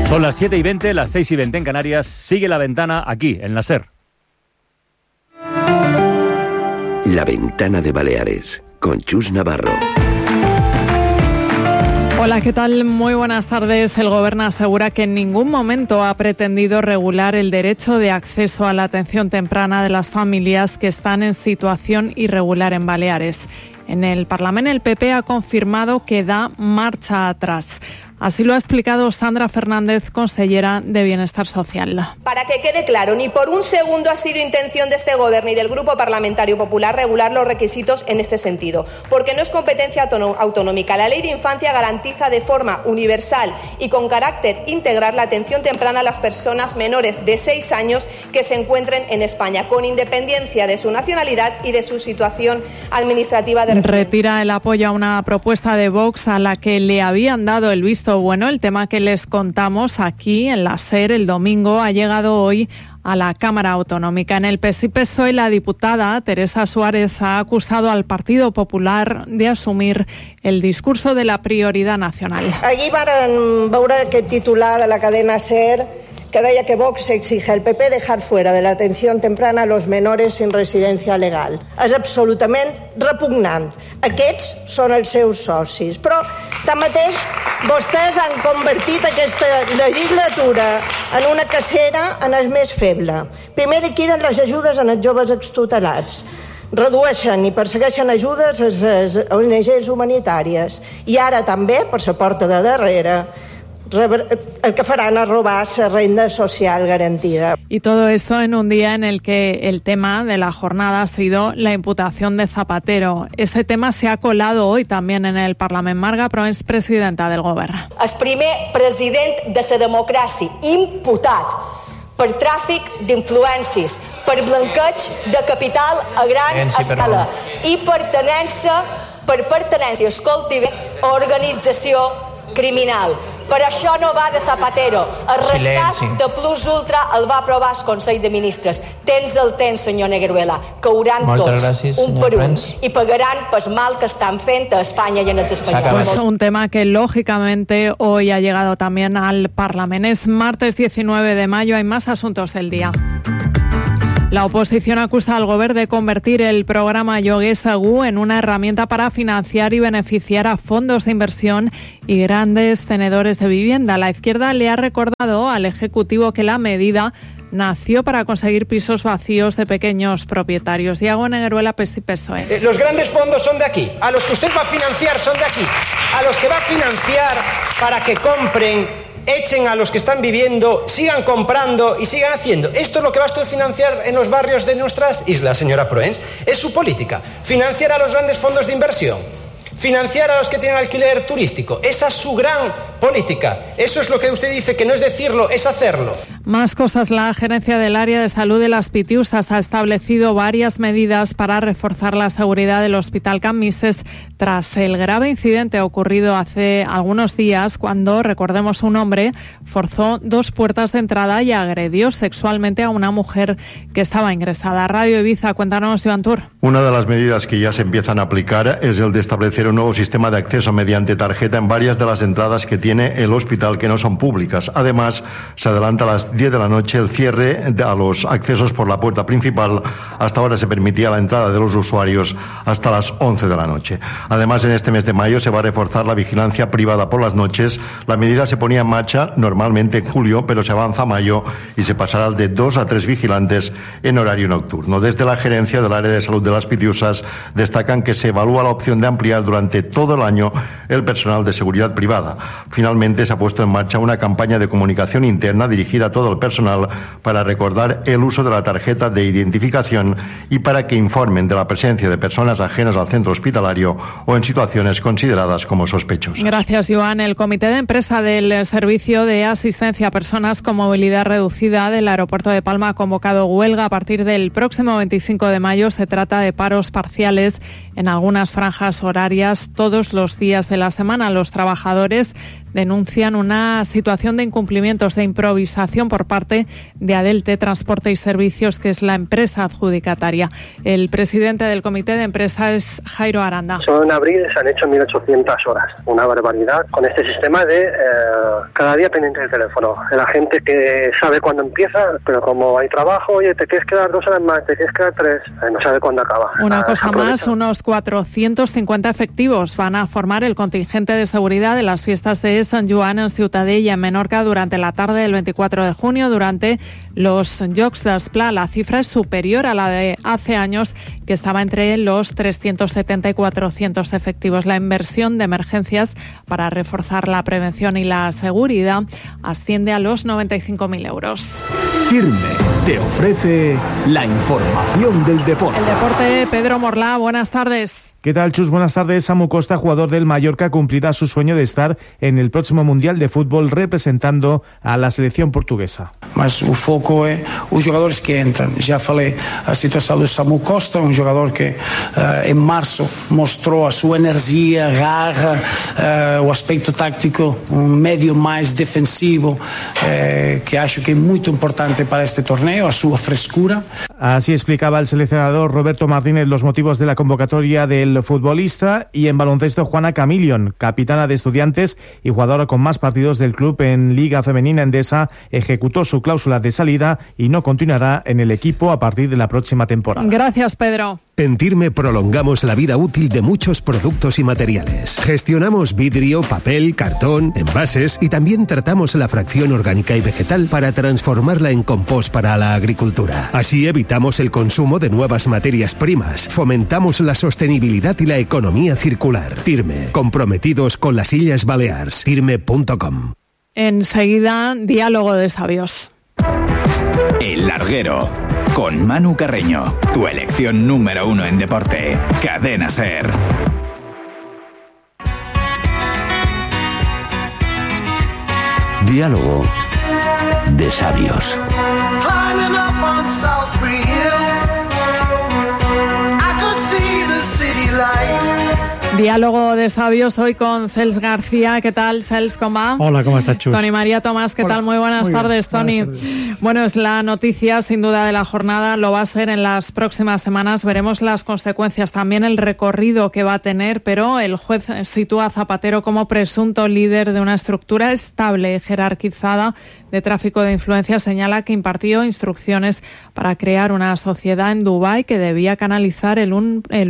Son las 7:20, las 6:20 en Canarias. Sigue La Ventana aquí, en la SER. La Ventana de Baleares, con Chus Navarro. Hola, ¿qué tal? Muy buenas tardes. El Gobierno asegura que en ningún momento ha pretendido regular el derecho de acceso a la atención temprana de las familias que están en situación irregular en Baleares. En el Parlamento, el PP ha confirmado que da marcha atrás. Así lo ha explicado Sandra Fernández, consellera de Bienestar Social. Para que quede claro, ni por un segundo ha sido intención de este Gobierno y del Grupo Parlamentario Popular regular los requisitos en este sentido, porque no es competencia autonómica. La Ley de Infancia garantiza de forma universal y con carácter integral la atención temprana a las personas menores de 6 años que se encuentren en España, con independencia de su nacionalidad y de su situación administrativa de residencia. Retira el apoyo a una propuesta de Vox a la que le habían dado el visto bueno. El tema que les contamos aquí en la SER el domingo ha llegado hoy a la Cámara Autonómica. En el PSOE, la diputada Teresa Suárez ha acusado al Partido Popular de asumir el discurso de la prioridad nacional. Allí van veure aquest titular de la cadena SER que deia que Vox exige al PP dejar fuera de la atención temprana a los menores sin residencia legal. És absolutament repugnant. Aquests són els seus socis. Però, tanmateix, vostès han convertit aquesta legislatura en una cacera en el més feble. Primer liquiden les ajudes en els joves extutelats. Redueixen i persegueixen ajudes a les ONGs humanitàries. I ara també, per la porta de darrere, el que farán es robar la renta social garantida. Y todo esto en un día en el que el tema de la jornada ha sido la imputación de Zapatero. Ese tema se ha colado hoy también en el Parlamento. Marga Proens, presidenta del Govern. El primer president de la democràcia imputat per tràfic d'influències, per blanqueig de capital a gran escala i per pertinença, escolti bé, a organització criminal. Per això no va de Zapatero. El rescat de Plus Ultra el va aprovar el Consell de Ministres. Tens el temps, senyor Negueruela. Cauran tots, un per un, i pagaran pel mal que estan fent a Espanya y en els espanyols. Pues un tema que lógicamente hoy ha llegado también al Parlamento. Es martes 19 de mayo, hay más asuntos del día. La oposición acusa al Gobierno de convertir el programa Lloguer Segur en una herramienta para financiar y beneficiar a fondos de inversión y grandes tenedores de vivienda. La izquierda le ha recordado al Ejecutivo que la medida nació para conseguir pisos vacíos de pequeños propietarios. Iago Negueruela, PSOE. Los grandes fondos son de aquí. A los que usted va a financiar son de aquí. A los que va a financiar para que compren, echen a los que están viviendo, sigan comprando y sigan haciendo. Esto es lo que va a financiar en los barrios de nuestras islas, señora Proens. Es su política. Financiar a los grandes fondos de inversión. Financiar a los que tienen alquiler turístico. Esa es su gran política. Eso es lo que usted dice, que no es decirlo, es hacerlo. Más cosas. La gerencia del área de salud de Las Pitiusas ha establecido varias medidas para reforzar la seguridad del Hospital Can Misses tras el grave incidente ocurrido hace algunos días cuando, recordemos, un hombre forzó 2 puertas de entrada y agredió sexualmente a una mujer que estaba ingresada. Radio Ibiza, cuéntanos, Joan Tur. Una de las medidas que ya se empiezan a aplicar es el de establecer un nuevo sistema de acceso mediante tarjeta en varias de las entradas que tiene el hospital que no son públicas. Además, se adelanta a las 10 de la noche el cierre a los accesos por la puerta principal. Hasta ahora se permitía la entrada de los usuarios hasta las 11 de la noche. Además, en este mes de mayo se va a reforzar la vigilancia privada por las noches. La medida se ponía en marcha normalmente en julio, pero se avanza a mayo y se pasará de 2 a 3 vigilantes en horario nocturno. Desde la gerencia del área de salud de Las Pitiusas destacan que se evalúa la opción de ampliar durante todo el año el personal de seguridad privada. Finalmente se ha puesto en marcha una campaña de comunicación interna dirigida a todo el personal para recordar el uso de la tarjeta de identificación y para que informen de la presencia de personas ajenas al centro hospitalario o en situaciones consideradas como sospechosas. Gracias, Joan. El comité de empresa del Servicio de Asistencia a Personas con Movilidad Reducida del Aeropuerto de Palma ha convocado huelga a partir del próximo 25 de mayo. Se trata de paros parciales en algunas franjas horarias todos los días de la semana. Los trabajadores denuncian una situación de incumplimientos, de improvisación por parte de Adelte Transporte y Servicios, que es la empresa adjudicataria. El presidente del comité de empresa es Jairo Aranda. Solo en abril se han hecho 1.800 horas, una barbaridad, con este sistema de cada día pendiente del teléfono. La gente que sabe cuándo empieza, pero como hay trabajo, oye, te quieres quedar 2 horas más, te quieres quedar 3, no sabe cuándo acaba. Una cosa más, unos 450 efectivos van a formar el contingente de seguridad de las fiestas de Sant Joan en Ciutadella, en Menorca, durante la tarde del 24 de junio, durante los Jocs d'Esplà. La cifra es superior a la de hace años, que estaba entre los 370 y 400 efectivos. La inversión de emergencias para reforzar la prevención y la seguridad asciende a los 95.000 euros. Firme te ofrece la información del deporte. El deporte, Pedro Morlá, buenas tardes. ¿Qué tal, Chus? Buenas tardes. Samu Costa, jugador del Mallorca, cumplirá su sueño de estar en el próximo Mundial de Fútbol representando a la selección portuguesa. Mas o foco é os jogadores que entram. Já falei a situação do Samu Costa, jogador que em março mostrou a sua energia, garra, o aspecto táctico, médio mais defensivo, que acho que é muito importante para este torneo, a sua frescura. Así explicaba el seleccionador Roberto Martínez los motivos de la convocatoria del futbolista. Y en baloncesto, Juana Camilion, capitana de Estudiantes y jugadora con más partidos del club en Liga Femenina Endesa, ejecutó su cláusula de salida y no continuará en el equipo a partir de la próxima temporada. Gracias, Pedro. En Firme prolongamos la vida útil de muchos productos y materiales. Gestionamos vidrio, papel, cartón, envases y también tratamos la fracción orgánica y vegetal para transformarla en compost para la agricultura. Así evitamos el consumo de nuevas materias primas, fomentamos la sostenibilidad y la economía circular. Firme, comprometidos con las Illes Balears. Firme.com. Enseguida, diálogo de sabios. El Larguero, con Manu Carreño, tu elección número 1 en deporte. Cadena SER. Diálogo de sabios. Diálogo de sabios hoy con Cels García. ¿Qué tal, Cels? ¿Cómo va? Hola, ¿cómo estás, Chus? Toni María Tomás, ¿qué tal? Muy buenas tardes, Toni. Bueno, es la noticia, sin duda, de la jornada. Lo va a ser en las próximas semanas. Veremos las consecuencias, también el recorrido que va a tener, pero el juez sitúa a Zapatero como presunto líder de una estructura estable y jerarquizada de tráfico de influencias. Señala que impartió instrucciones para crear una sociedad en Dubái que debía canalizar el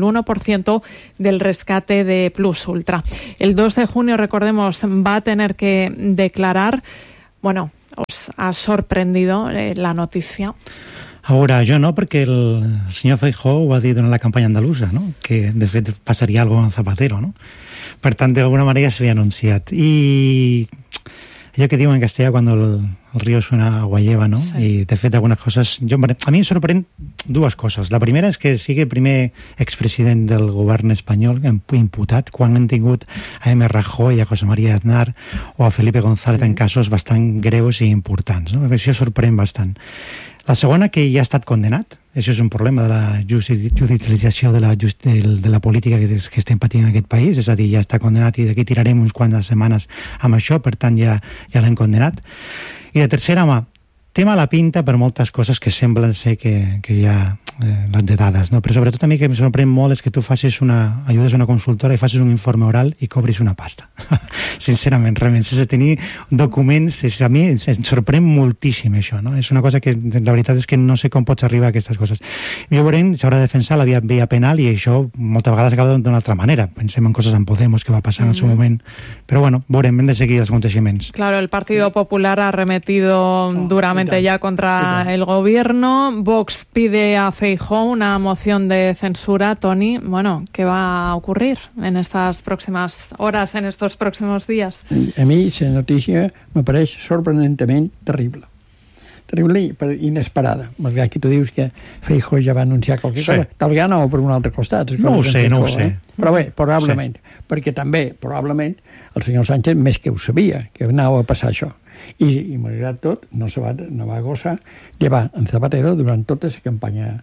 1% del rescate de Plus Ultra. El 2 de junio, recordemos, va a tener que declarar. Bueno, ¿os ha sorprendido la noticia? Ahora, jo no, perquè el senyor Feijóo ho ha dit en la campanya andalusa, no? Que de fet passaria alguna cosa amb Zapatero, no? Per tant, d'alguna manera s'havia anunciat. I allò que diuen en castellà quan el río suena agua lleva, no? Sí. I de fet algunes coses... A mi em sorprèn dues coses. La primera és que sigui el primer expresident del govern espanyol imputat, quan han tingut a M. Rajoy, a José María Aznar o a Felipe González en casos bastant greus i importants, no? Això sorprèn bastant. La segona, que ja ha estat condenat. Això és un problema de la judicialització de la política que estem patint en aquest país. És a dir, ja està condenat i d'aquí tirarem uns quantes setmanes amb això, per tant ja l'hem condenat. I la tercera, home, té mala pinta per moltes coses que semblen ser que hi ha de dades, no? Però sobretot a mi que em sorprèn molt és que tu ajudes una consultora i facis un informe oral i cobris una pasta. Sincerament, realment, sense tenir documents, a mi em sorprèn moltíssim això, no? És una cosa que la veritat és que no sé com pots arribar a aquestes coses. Jo veurem, s'haurà de defensar la via penal i això moltes vegades acaba d'una altra manera. Pensem en coses en Podemos que va passar en el seu moment. Però bueno, veurem, hem de seguir els acontecimientos. Claro, el Partido Popular ha arremetido duramente ya contra el gobierno. Vox pide a Feijóo una moción de censura. Toni, bueno, ¿qué va a ocurrir en estas próximas horas, en estos próximos días? A mí esa noticia me parece sorprendentemente terrible. Terrible i inesperada. Malgrat que tu dius que Feijóo ja va anunciar qualque cosa. Tal vegada no per un altre costat. No ho sé. Però bé, probablement. Perquè també, probablement, el senyor Sánchez més que ho sabia, que anava a passar això. I malgrat tot, no va gosar llevar en Zapatero durant tota la campanya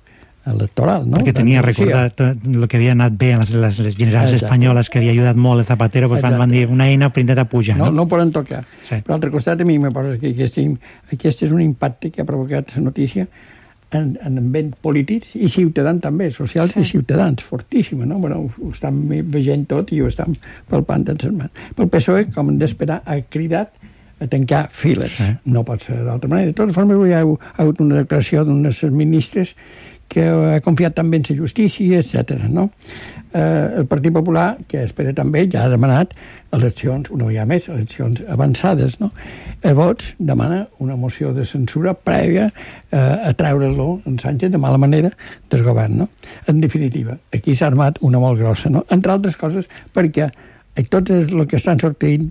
electoral, no? Perquè tenia recordat el que havia anat bé en les generals espanyoles, que havia ajudat molt el Zapatero, pues van dir una eina per intentar pujar, no? No poden tocar. Sí. Per l'altre costat, a mi me posa que aquest és un impacte que ha provocat la notícia en ambient polítics i ciutadans també, socials i ciutadans, fortíssima, no? Bueno, ho estan veient tot i ho estan palpant en les mans. Pel PSOE, com hem d'esperar, ha cridat a tancar files. Sí. No pot ser d'altra manera. De totes formes, hi ha hagut una declaració d'unes ministres que ha confiat també en la justícia, etc. No? El Partit Popular, que espera també, ja ha demanat eleccions, no hi ha més, eleccions avançades. No? El Vox demana una moció de censura prèvia a treure-lo en Sánchez de mala manera del govern. No? En definitiva, aquí s'ha armat una molt grossa. No? Entre altres coses, perquè tot el que estan sortint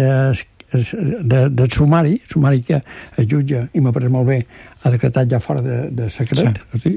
del sumari que el jutge, i m'ha pareix molt bé, ha decretat ja fora de secret, sí.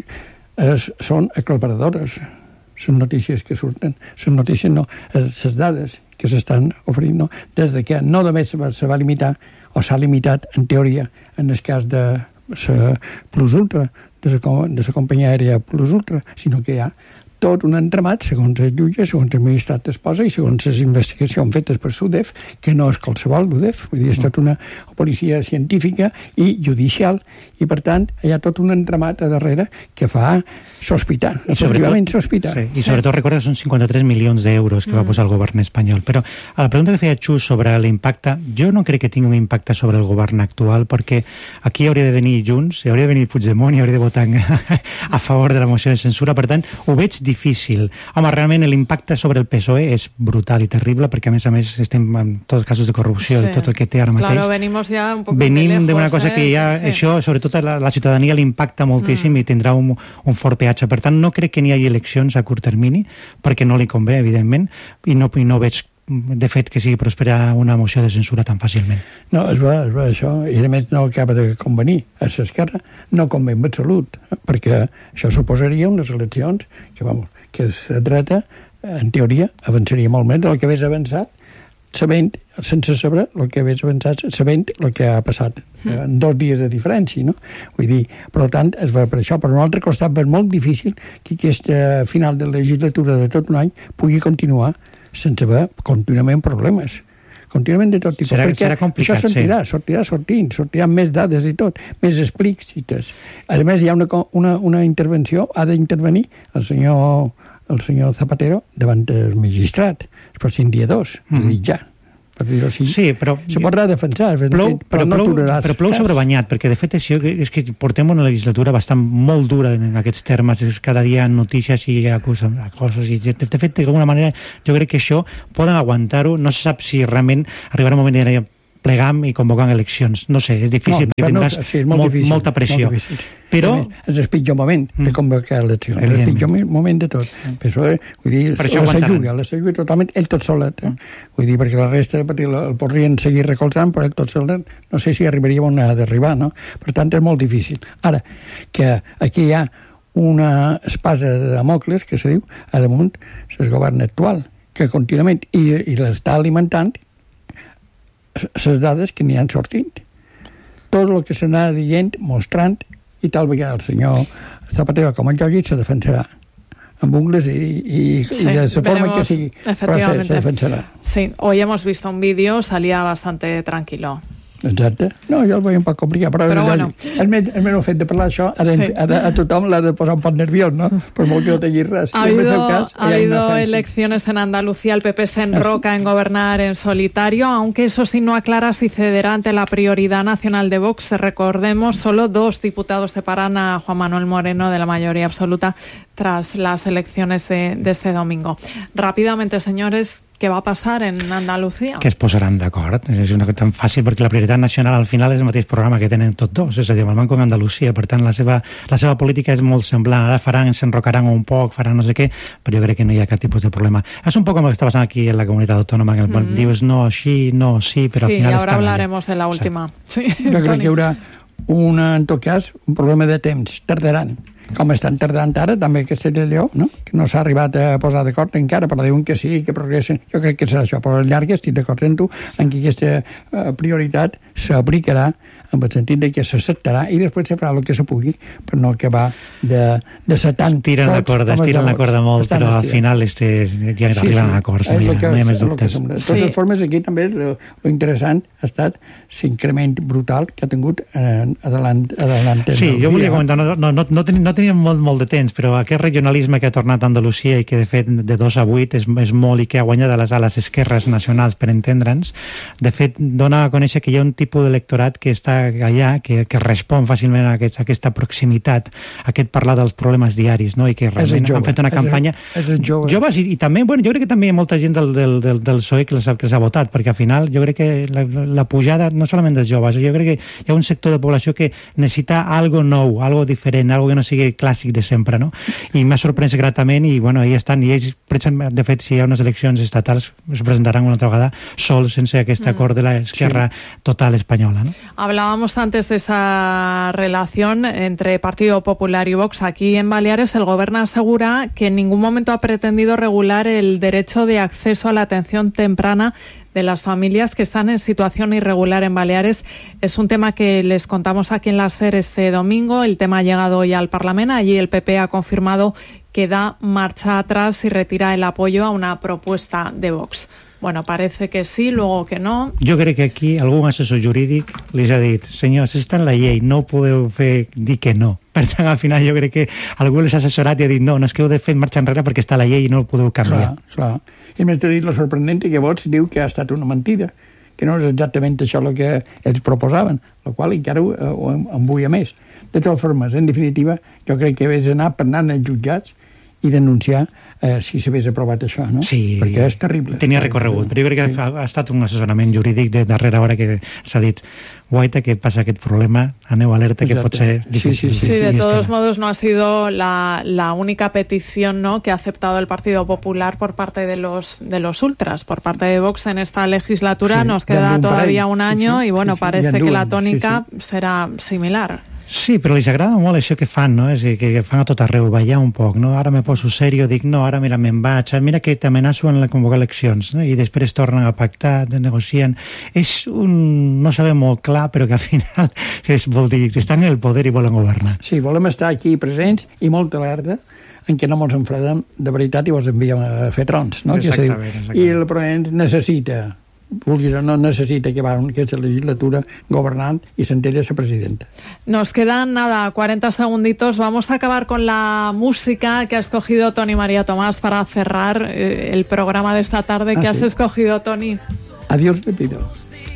Són aclaparadores les notícies que surten, les notícies no, les dades que s'estan oferint, no? Des de que no només se va limitar o s'ha limitat en teoria en el cas de la Plus Ultra, de la companyia aèria Plus Ultra, sinó que hi ha tot un entramat, segons el jutge, segons el ministrat d'Esposa i segons les investigacions fetes per l'UDEF, que no és qualsevol l'UDEF, vull dir, és tota una policia científica i judicial, i per tant hi ha tot un entramat a darrere que fa sospitar, efectivament sospitar. Sí, i sobretot recorda són 53 milions d'euros que va posar el govern espanyol. Però a la pregunta que feia Xus sobre l'impacte, jo no crec que tingui un impacte sobre el govern actual, perquè aquí hauria de venir Junts, hauria de venir Puigdemont i hauria de votar a favor de la moció de censura, per tant, ho veig difícil. Home, realment l'impacte sobre el PSOE és brutal i terrible, perquè a més estem en tots els casos de corrupció i tot el que té ara mateix. Claro, venimos ya un poco Venim d'una cosa que ja, això, sobretot a la ciutadania l'impacta moltíssim i tindrà un fort peatge. Per tant, no crec que n'hi hagi eleccions a curt termini, perquè no li convé, evidentment, i no veig de fet que sigui prosperar una moció de censura tan fàcilment. No, és ver, això, i a més no acaba de convenir a l'esquerra, no convé en absolut, perquè això suposaria unes eleccions que la dreta, en teoria, avançaria molt més del que hagués avançat, sense saber el que hagués avançat, sabent el que ha passat en 2 dies de diferència, no? Vull dir, per tant, es va per això. Per un altre costat, és molt difícil que aquesta final de legislatura de tot un any pugui continuar sense haver contínuament problemes. Contínuament de tot tipus. Serà complicat, això sortiran més dades i tot, més explícites. A més, hi ha una intervenció, ha d'intervenir el senyor Zapatero davant del magistrat. Es pot ser en dia 2, ja. Per dir-ho així. Sí, però se podrà defensar, però plou sobrebanyat, perquè de fet això és que portem una legislatura bastant molt dura en aquests termes, és cada dia notícies i coses, i de fet d'alguna manera jo crec que això poden aguantar-ho, no se sap si realment arribarà un moment de plegam i convocant eleccions, no sé, és difícil, perquè tindràs molta pressió. Però és el pitjor moment de convocar eleccions, és el pitjor moment de tot. Vull dir, la s'ajuga totalment, ell tot solet. Vull dir, perquè la resta el podrien seguir recolzant, però ell tot solet no sé si arribaria on ha d'arribar, no? Per tant, és molt difícil. Ara, que aquí hi ha una espasa de Damocles, que se diu, a damunt el govern actual, que contínuament, i l'està alimentant les dades que n'hi han sortint. Tot el que s'anà dient, mostrant, i tal vegada el senyor Zapatero, com el lògic, se defensarà amb ungles y de la forma que sigui, però se defensarà. Sí, hoy hemos visto un vídeo, salía bastante tranquilo. Exacte. No, jo el veia un poc complicat, però bueno. El meu fet de parlar això a tothom l'ha de posar un poc nerviós, ¿no? Per molt que no t'hagi res. Ha habido elecciones en Andalucía, el PP se enroca en gobernar en solitario, aunque eso sí no aclara si cederá ante la prioridad nacional de Vox. Recordemos, solo 2 diputados separan a Juan Manuel Moreno de la mayoría absoluta tras las elecciones de este domingo. Rápidamente, señores, què va passar en Andalucía? Que es posaran d'acord. És una cosa tan fàcil, perquè la prioritat nacional al final és el mateix programa que tenen tots dos, és a dir, el Banco d'Andalusia. Per tant, la seva política és molt semblant. Ara s'enrocaran un poc, faran no sé què, però jo crec que no hi ha cap tipus de problema. És un poc com el que està passant aquí en la comunitat autònoma, que dius no així, no sí, però al final... Sí, ahora hablaremos de la última. Sí. Jo crec que hi haurà, en tot cas, un problema de temps. Tardaran. Com estan tardant ara, també Castella i Lleó, no? Que no s'ha arribat a posar d'acord encara, però diuen que sí, que progressen. Jo crec que serà això, però al llarg estic d'acord amb tu en que aquesta prioritat s'aplicarà en el sentit de que s'acceptarà i després se farà el que se pugui, però no acabar de ser tan... Estiren la corda molt, però al final ja arriben a acords, no hi ha més dubtes. De totes formes, aquí també lo interessant ha estat l'increment brutal que ha tingut adelant. Sí, jo volia comentar, no teníem molt de temps, però aquest regionalisme que ha tornat a Andalusia i que de fet de 2 a 8 és molt i que ha guanyat a les esquerres nacionals, per entendre'ns, de fet dona a conèixer que hi ha un tipus d'electorat que està allà, que respon fàcilment a aquesta proximitat, a aquest parlar dels problemes diaris, no? I que realment han fet una campanya... Joves, i també, bueno, jo crec que també hi ha molta gent del PSOE que els ha votat, perquè al final jo crec que la pujada, no solament dels joves, jo crec que hi ha un sector de població que necessita algo nou, algo diferent, algo que no sigui clàssic de sempre, no? I m'ha sorprès gratament i, bueno, ahí estan, i ells, de fet, si hi ha unes eleccions estatals, es presentaran una altra vegada sols, sense aquest acord de l'esquerra total espanyola, no? Hablábamos antes de esa relación entre Partido Popular y Vox. Aquí en Baleares el Gobierno asegura que en ningún momento ha pretendido regular el derecho de acceso a la atención temprana de las familias que están en situación irregular en Baleares. Es un tema que les contamos aquí en la SER este domingo. El tema ha llegado hoy al Parlamento. Allí el PP ha confirmado que da marcha atrás y retira el apoyo a una propuesta de Vox. Bueno, parece que sí, luego que no. Jo crec que aquí algun assessor jurídic les ha dit, senyors, està en la llei, no podeu dir que no. Per tant, al final jo crec que algú les ha assessorat i ha dit, no, és que heu de fer marxa enrere perquè està a la llei i no ho podeu canviar. Clar. I més t'he dit lo sorprendent que Vox diu que ha estat una mentida, que no és exactament això el que ells proposaven, el qual encara ho embuia més. De totes formes, en definitiva, jo crec que hagués d'anar parlant als jutjats i denunciar si s'hagués aprovat això, no? Sí, perquè és terrible. Tenia recorregut, però jo crec que ha estat un assessorament jurídic de darrera hora que s'ha dit, guaita, que passa aquest problema, aneu alerta, que pot ser difícil. Sí, de todos modos no ha sido la única petición, ¿no?, que ha aceptado el Partido Popular por parte de los ultras, por parte de Vox en esta legislatura. Nos queda todavía un año y bueno, parece que la tónica serà similar. Sí, però els agrada molt això que fan, no? És que fan a tot arreu, ballar un poc, no? Ara me poso serio, dic, no, ara mira, me'n vaig, mira que t'amenaço en convocar eleccions, no? I després tornen a pactar, negocien. És no sabem molt clar, però que al final vol dir que estan en el poder i volen governar. Sí, volem estar aquí presents i molt alerta en què no ens enfredem de veritat i vos enviem a fer trons, no? Exactament. I el Parlament necessita, vulguis o no, necesita que va aquesta legislatura gobernant y se entere esa presidenta. Nos quedan 40 segunditos. Vamos a acabar con la música que ha escogido Toni María Tomàs para cerrar el programa de esta tarde. ¿Qué has escogido, Toni? Adiós, te pido.